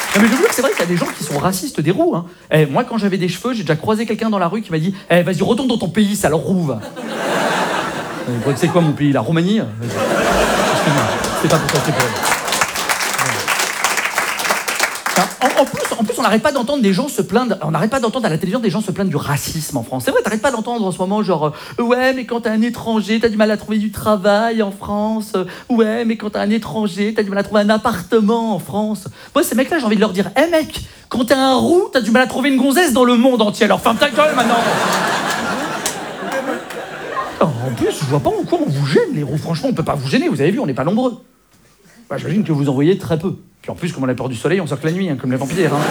Non mais je vous jure que c'est vrai qu'il y a des gens qui sont racistes des roux. Hein. Moi, quand j'avais des cheveux, j'ai déjà croisé quelqu'un dans la rue qui m'a dit « vas-y, retourne dans ton pays, sale roux, va. » C'est quoi mon pays, la Roumanie? Excuse-moi, c'est pas pour toi, c'est pour elle. En plus, on n'arrête pas d'entendre des gens se plaindre, on n'arrête pas d'entendre à la télévision des gens se plaindre du racisme en France. C'est vrai, t'arrêtes pas d'entendre en ce moment genre ouais, mais quand t'es un étranger, t'as du mal à trouver du travail en France. Ouais, mais quand t'es un étranger, t'as du mal à trouver un appartement en France. Moi, ces mecs-là, j'ai envie de leur dire, mec, quand t'es un roux, t'as du mal à trouver une gonzesse dans le monde entier. Alors ferme ta gueule maintenant. En plus, je vois pas en quoi on vous gêne, les roux. Franchement, on peut pas vous gêner, vous avez vu, on n'est pas nombreux. Bah, j'imagine que vous en voyez très peu. Puis en plus, comme on a peur du soleil, on sort que la nuit, hein, comme les vampires. Hein.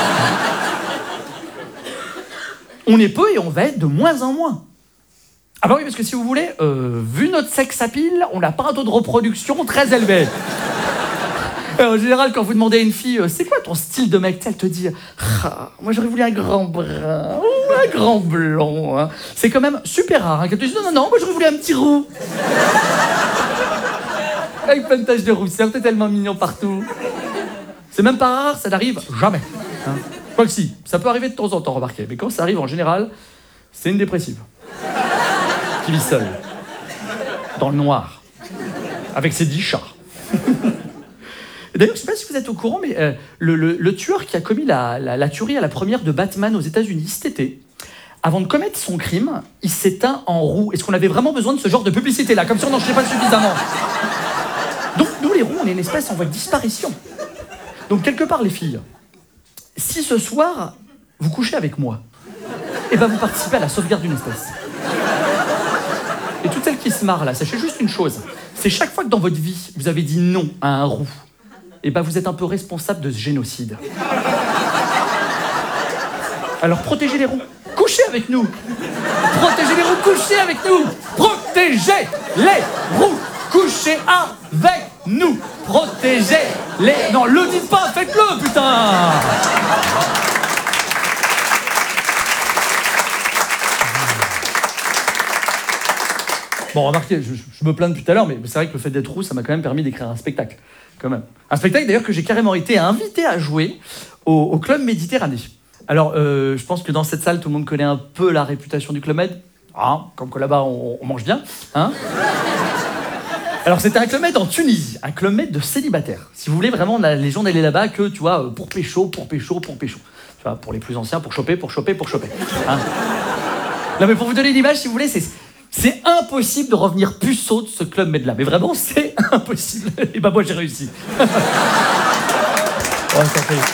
On est peu et on va être de moins en moins. Ah bah oui, parce que si vous voulez, vu notre sex appeal, on n'a pas un taux de reproduction très élevé. En général, quand vous demandez à une fille, c'est quoi ton style de mec, elle te dit, moi j'aurais voulu un grand brun, ou un grand blond. Hein. C'est quand même super rare. Hein, qu'elle te dise, non, moi j'aurais voulu un petit roux. Avec plein de taches de rousseur, t'es tellement mignon partout. C'est même pas rare, ça n'arrive jamais. Hein. Quoique si, ça peut arriver de temps en temps, remarquez. Mais quand ça arrive, en général, c'est une dépressive. Qui vit seule. Dans le noir. Avec ses 10 chats. D'ailleurs, je ne sais pas si vous êtes au courant, mais le tueur qui a commis la tuerie à la première de Batman aux États-Unis cet été, avant de commettre son crime, il s'éteint en roue. Est-ce qu'on avait vraiment besoin de ce genre de publicité-là, comme si on n'en savait pas suffisamment? Donc, nous, les roux, on est une espèce en voie de disparition. Donc, quelque part, les filles, si ce soir, vous couchez avec moi, eh ben, vous participez à la sauvegarde d'une espèce. Et toutes celles qui se marrent là, sachez juste une chose, c'est chaque fois que dans votre vie, vous avez dit non à un roux, eh ben, vous êtes un peu responsable de ce génocide. Alors, protégez les roux. Couchez avec nous. Protégez les roux, couchez avec nous. Protégez les roux, couchez avec nous. Protégez les... Non, le dites pas, faites-le, putain. Bon, remarquez, je me plains depuis tout à l'heure, mais c'est vrai que le fait d'être roux, ça m'a quand même permis d'écrire un spectacle. Quand même. Un spectacle, d'ailleurs, que j'ai carrément été invité à jouer au Club Méditerranée. Alors, je pense que dans cette salle, tout le monde connaît un peu la réputation du Club Med. Hein, comme que là-bas, on mange bien. Hein. Alors, c'était un Club Med en Tunisie, un Club Med de célibataires. Si vous voulez, vraiment, on a les gens d'aller là-bas que, tu vois, pour pécho. Tu vois, pour les plus anciens, pour choper. Hein. Non, mais pour vous donner une image, si vous voulez, c'est impossible de revenir puceau de ce Club Med-là. Mais vraiment, c'est impossible. Et ben moi, j'ai réussi. Ouais, ça fait...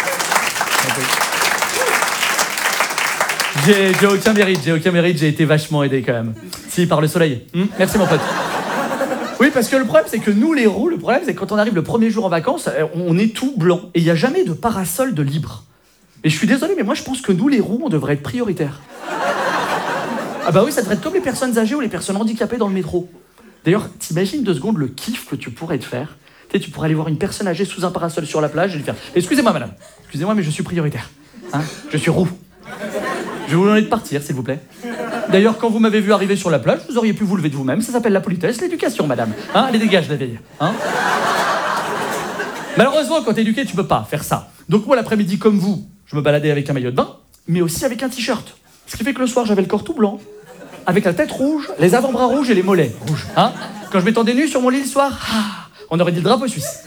J'ai aucun mérite, j'ai été vachement aidé quand même. Si, par le soleil. Merci mon pote. Oui, parce que le problème, c'est que nous, les roux, le problème, c'est que quand on arrive le premier jour en vacances, on est tout blanc. Et il n'y a jamais de parasol de libre. Et je suis désolé, mais moi, je pense que nous, les roux, on devrait être prioritaires. Ah bah oui, ça devrait être comme les personnes âgées ou les personnes handicapées dans le métro. D'ailleurs, t'imagines 2 secondes le kiff que tu pourrais te faire. Tu pourrais aller voir une personne âgée sous un parasol sur la plage et lui faire « Excusez-moi, madame. Excusez-moi, mais je suis prioritaire. Hein, je suis roux. Je vais vous demander de partir, s'il vous plaît. D'ailleurs, quand vous m'avez vu arriver sur la plage, vous auriez pu vous lever de vous-même. Ça s'appelle la politesse, l'éducation, madame. Hein, allez, dégage, la vieille. Hein. Malheureusement, quand t'es éduqué, tu peux pas faire ça. Donc moi, l'après-midi, comme vous, je me baladais avec un maillot de bain, mais aussi avec un t-shirt. Ce qui fait que le soir, j'avais le corps tout blanc, avec la tête rouge, les avant-bras rouges et les mollets rouges. Hein. Quand je m'étendais nu sur mon lit le soir, on aurait dit le drapeau suisse.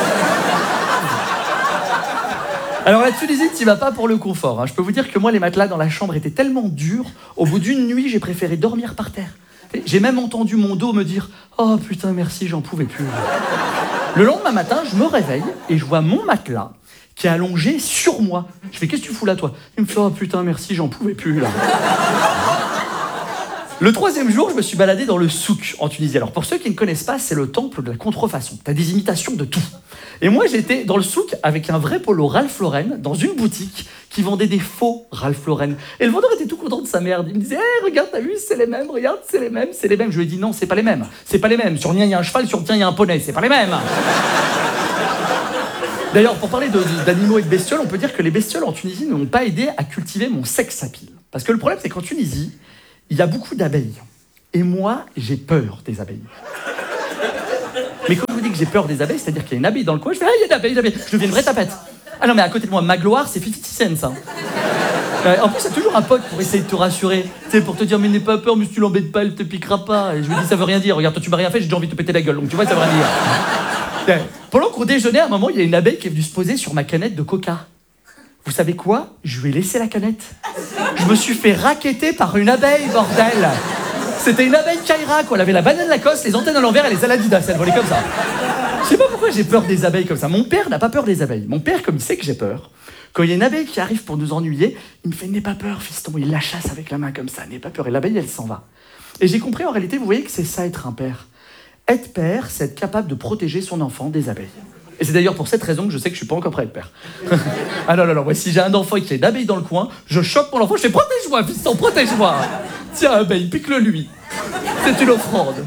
Alors la Tunisie, t'y vas pas pour le confort. Hein. Je peux vous dire que moi, les matelas dans la chambre étaient tellement durs, au bout d'une nuit, j'ai préféré dormir par terre. J'ai même entendu mon dos me dire « Oh putain, merci, j'en pouvais plus. » Le lendemain matin, je me réveille et je vois mon matelas qui est allongé sur moi. Je fais « Qu'est-ce que tu fous là, toi ?» Il me fait « Oh putain, merci, j'en pouvais plus, là. » Le 3e jour, je me suis baladé dans le souk en Tunisie. Alors pour ceux qui ne connaissent pas, c'est le temple de la contrefaçon. T'as des imitations de tout. Et moi, j'étais dans le souk avec un vrai polo Ralph Lauren dans une boutique qui vendait des faux Ralph Lauren. Et le vendeur était tout content de sa merde. Il me disait hey, regarde, t'as vu, c'est les mêmes, regarde, c'est les mêmes. Je lui ai dit non, c'est pas les mêmes. C'est pas les mêmes. Sur le mien, il y a un cheval, sur le tien, il y a un poney. C'est pas les mêmes. D'ailleurs, pour parler d'animaux et de bestioles, on peut dire que les bestioles en Tunisie ne m'ont pas aidé à cultiver mon sex appeal. Parce que le problème, c'est qu'en Tunisie, il y a beaucoup d'abeilles. Et moi, j'ai peur des abeilles. Mais quand je vous dis que j'ai peur des abeilles, c'est-à-dire qu'il y a une abeille dans le coin, je fais « Ah, il y a d'abeilles, je deviens une vraie tapette. Ah non, mais à côté de moi, ma gloire, c'est 50 Cent, hein. En plus, il y a toujours un pote pour essayer de te rassurer. Tu sais, pour te dire, mais n'aie pas peur, mais si tu l'embêtes pas, elle te piquera pas. Et je lui dis, ça veut rien dire. Regarde, toi, tu m'as rien fait, j'ai déjà envie de te péter la gueule. Donc, tu vois, ça veut rien dire. Pendant qu'on déjeunait, à un moment, il y a une abeille qui est venue se poser sur ma canette de coca. Vous savez quoi? Je lui ai laissé la canette. Je me suis fait racketter par une abeille, bordel. C'était une abeille Kaira, quoi. Elle avait la banane Lacoste, les antennes à l'envers et les Adidas. Elle volait comme ça. Je sais pas pourquoi j'ai peur des abeilles comme ça. Mon père n'a pas peur des abeilles. Mon père, comme il sait que j'ai peur, quand il y a une abeille qui arrive pour nous ennuyer, il me fait « N'aie pas peur, fiston ». Il la chasse avec la main comme ça. « N'aie pas peur ». Et l'abeille, elle s'en va. Et j'ai compris, en réalité, vous voyez que c'est ça, être un père. Être père, c'est être capable de protéger son enfant des abeilles. Et c'est d'ailleurs pour cette raison que je sais que je suis pas encore prêt à être père. Ah non, moi, si j'ai un enfant qui a une abeille dans le coin, je chope mon enfant, je fais « Protège-moi, fiston, protège-moi ». Tiens, abeille, pique-le lui. C'est une offrande.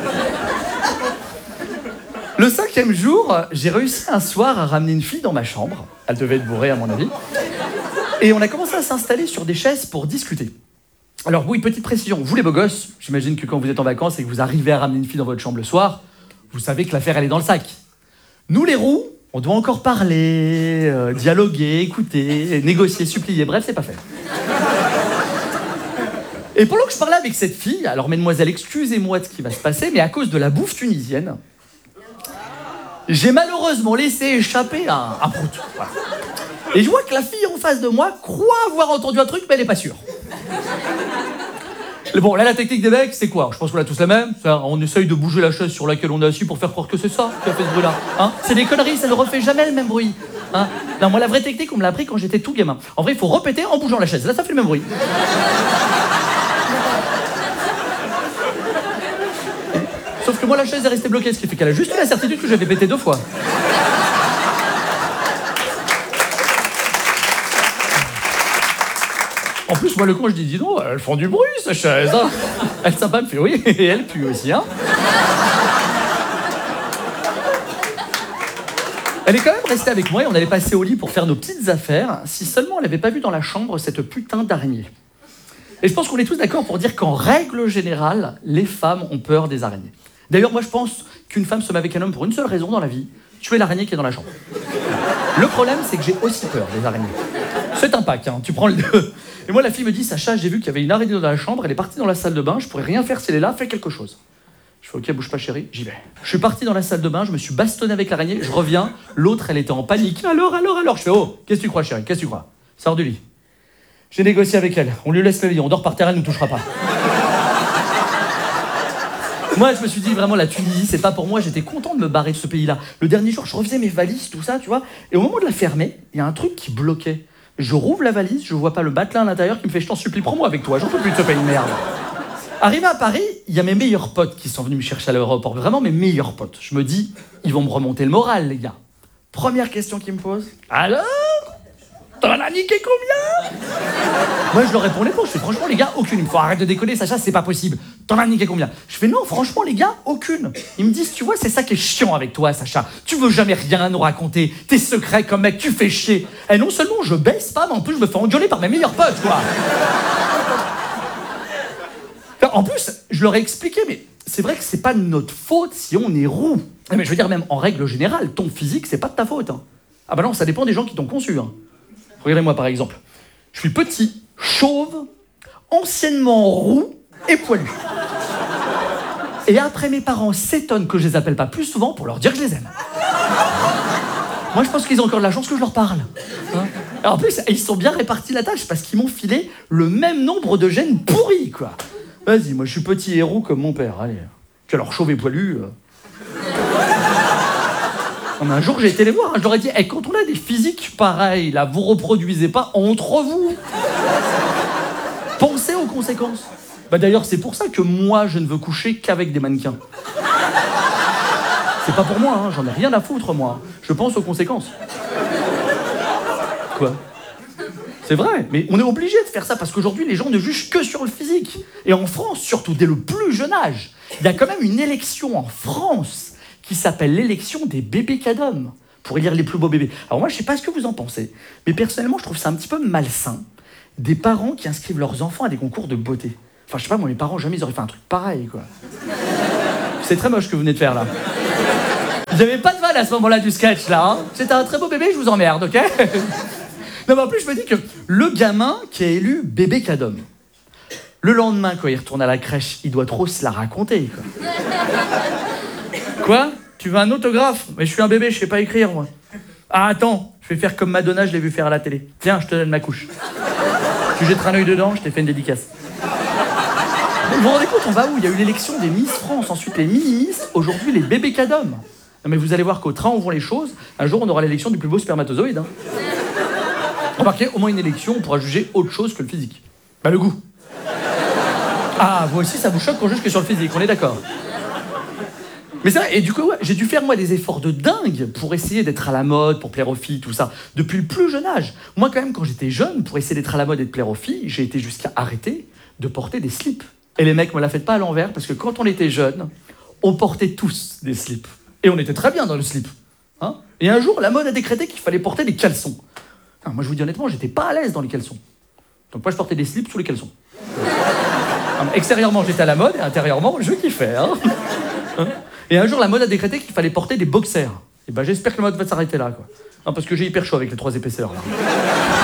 Le 5e jour, j'ai réussi un soir à ramener une fille dans ma chambre. Elle devait être bourrée, à mon avis. Et on a commencé à s'installer sur des chaises pour discuter. Alors oui, petite précision, vous les beaux gosses, j'imagine que quand vous êtes en vacances et que vous arrivez à ramener une fille dans votre chambre le soir, vous savez que l'affaire, elle est dans le sac. Nous, les roux, on doit encore parler, dialoguer, écouter, négocier, supplier, bref, c'est pas fait. Et pendant que je parlais avec cette fille, alors mesdemoiselles, excusez-moi de ce qui va se passer, mais à cause de la bouffe tunisienne, j'ai malheureusement laissé échapper un prout. Voilà. Et je vois que la fille en face de moi croit avoir entendu un truc, mais elle n'est pas sûre. Bon, là, la technique des mecs, c'est quoi? Je pense qu'on a tous la même. On essaye de bouger la chaise sur laquelle on est assis pour faire croire que c'est ça qui a fait ce bruit-là. Hein, c'est des conneries, ça ne refait jamais le même bruit. Hein, non, moi, la vraie technique, on me l'a appris quand j'étais tout gamin. En vrai, il faut répéter en bougeant la chaise. Là, ça fait le même bruit. Sauf que moi, la chaise est restée bloquée, ce qui fait qu'elle a juste eu la certitude que j'avais pété 2 fois. En plus, moi, le con, je dis donc, elles font du bruit, ces chaises. Hein. Elle sympa me fait oui, et elle pue aussi, hein. Elle est quand même restée avec moi et on allait passer au lit pour faire nos petites affaires, si seulement elle n'avait pas vu dans la chambre cette putain d'araignée. Et je pense qu'on est tous d'accord pour dire qu'en règle générale, les femmes ont peur des araignées. D'ailleurs, moi, je pense qu'une femme se met avec un homme pour une seule raison dans la vie, tuer l'araignée qui est dans la chambre. Le problème, c'est que j'ai aussi peur des araignées. C'est un pack, hein, tu prends le 2. Et moi, la fille me dit, Sacha, j'ai vu qu'il y avait une araignée dans la chambre, elle est partie dans la salle de bain, je pourrais rien faire si elle est là, fais quelque chose. Je fais, ok, bouge pas chérie, j'y vais. Je suis parti dans la salle de bain, je me suis bastonné avec l'araignée, je reviens, l'autre, elle était en panique. Alors, je fais, oh, qu'est-ce que tu crois chérie, qu'est-ce que tu crois? Sors du lit. J'ai négocié avec elle, on lui laisse le lit, on dort par terre, elle ne nous touchera pas. Moi, je me suis dit, vraiment, la Tunisie, c'est pas pour moi. J'étais content de me barrer de ce pays-là. Le dernier jour, je refaisais mes valises, tout ça, tu vois. Et au moment de la fermer, il y a un truc qui bloquait. Je rouvre la valise, je vois pas le matelas à l'intérieur qui me fait « Je t'en supplie, prends-moi avec toi, j'en peux plus de ce pays de merde. » Arrivé à Paris, il y a mes meilleurs potes qui sont venus me chercher à l'aéroport. Vraiment mes meilleurs potes. Je me dis, ils vont me remonter le moral, les gars. Première question qu'ils me posent. Alors, t'en as niqué combien? Moi, je leur répondais pas. Je fais, franchement, les gars, aucune. Il me faut arrêter de déconner, Sacha, c'est pas possible. T'en as niqué combien? Je fais, non, franchement, les gars, aucune. Ils me disent, tu vois, c'est ça qui est chiant avec toi, Sacha. Tu veux jamais rien nous raconter. Tes secrets comme mec, tu fais chier. Et non seulement je baisse pas, mais en plus, je me fais engueuler par mes meilleurs potes, quoi. En plus, je leur ai expliqué, mais c'est vrai que c'est pas de notre faute si on est roux. Mais je veux dire, même en règle générale, ton physique, c'est pas de ta faute. Hein. Ah bah non, ça dépend des gens qui t'ont conçu. Hein. Regardez-moi par exemple. Je suis petit, chauve, anciennement roux et poilu. Et après, mes parents s'étonnent que je les appelle pas plus souvent pour leur dire que je les aime. Moi, je pense qu'ils ont encore de la chance que je leur parle. Hein. Alors, en plus, ils sont bien répartis la tâche parce qu'ils m'ont filé le même nombre de gènes pourris, quoi. Vas-y, moi, je suis petit et roux comme mon père. Allez. Puis alors, chauve et poilu... Non, mais un jour, j'ai été les voir. Je leur ai dit, hey, quand on a des physiques pareils, là, vous reproduisez pas entre vous. Pensez aux conséquences. Bah d'ailleurs, c'est pour ça que moi, je ne veux coucher qu'avec des mannequins. C'est pas pour moi, hein, j'en ai rien à foutre, moi. Je pense aux conséquences. Quoi? C'est vrai, mais on est obligé de faire ça parce qu'aujourd'hui, les gens ne jugent que sur le physique. Et en France, surtout dès le plus jeune âge, il y a quand même une élection en France qui s'appelle l'élection des bébés cadom, pour élire les plus beaux bébés. Alors moi, je sais pas ce que vous en pensez, mais personnellement, je trouve ça un petit peu malsain, des parents qui inscrivent leurs enfants à des concours de beauté. Enfin, je sais pas, moi, mes parents, jamais ils auraient fait un truc pareil, quoi. C'est très moche ce que vous venez de faire, là. J'avais pas de vanne à ce moment-là du sketch, là. Hein. C'était un très beau bébé, je vous emmerde, ok? Non, mais en plus, je me dis que le gamin qui a élu bébé Cadom, le lendemain, quand il retourne à la crèche, il doit trop se la raconter, quoi. Quoi? Tu veux un autographe? Mais je suis un bébé, je sais pas écrire, moi. Ah, attends, je vais faire comme Madonna, je l'ai vu faire à la télé. Tiens, je te donne ma couche. Tu jetteras un œil dedans, je t'ai fait une dédicace. Vous vous rendez compte, on va où? Il y a eu l'élection des Miss France, ensuite les mini-Miss, aujourd'hui les bébés Cadom. Non mais vous allez voir qu'au train où vont les choses, un jour on aura l'élection du plus beau spermatozoïde. Hein. Remarquez, au moins une élection, on pourra juger autre chose que le physique. Bah le goût. Ah, vous aussi ça vous choque qu'on juge que sur le physique, on est d'accord. Mais c'est vrai, et du coup, ouais, j'ai dû faire moi des efforts de dingue pour essayer d'être à la mode, pour plaire aux filles, tout ça, depuis le plus jeune âge. Moi quand même, quand j'étais jeune, pour essayer d'être à la mode et de plaire aux filles, j'ai été jusqu'à arrêter de porter des slips. Et les mecs, me la faites pas à l'envers, parce que quand on était jeune, on portait tous des slips. Et on était très bien dans le slip. Hein, et un jour, la mode a décrété qu'il fallait porter des caleçons. Enfin, moi, je vous dis honnêtement, j'étais pas à l'aise dans les caleçons. Donc moi, je portais des slips sous les caleçons. Extérieurement, j'étais à la mode, et intérieurement, je kiffais. Hein. Et un jour, la mode a décrété qu'il fallait porter des boxers. Et ben, j'espère que la mode va s'arrêter là, quoi. Non, parce que j'ai hyper chaud avec les 3 épaisseurs, là.